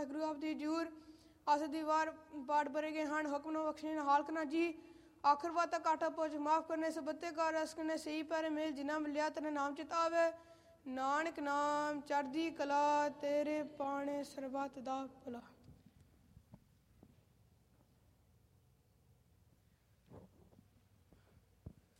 वाहिगुरू आप दी जूर अस दी वार पाठ भरे गए हैं हुक्म न बख्शने न हाल करना जी आखिर बात तक काटा पहुँच माफ करने से बत्ते कार रस करने सही पैरे मेल जिना मिलिया तेरे नाम चितावे नानक नाम चढ़दी कला तेरे पाने सरबत दा भला।